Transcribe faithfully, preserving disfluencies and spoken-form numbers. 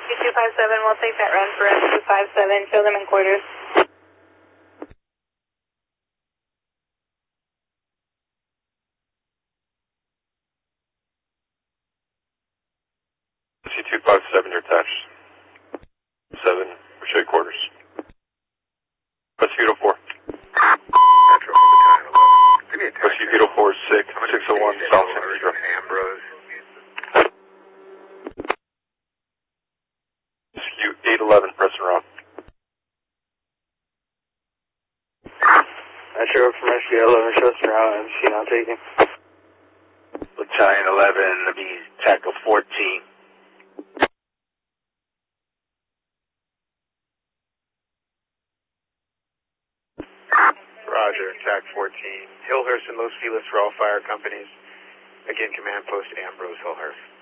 two five seven, we'll take that run for S two five seven, show them in quarters. S two five seven, you're attached. seven, we show you quarters. Mosquito four. Metro Battalion eleven. Give me a text. Mosquito four, six, six oh one, South San Pedro. Ambrose. Mosquito eight eleven, press and route. Metro from S Q eleven, show us around, M C now taking. Battalion eleven, let me tackle fourteen. Roger, T A C fourteen. Hillhurst and Los Feliz for all fire companies. Again, command post Ambrose, Hillhurst.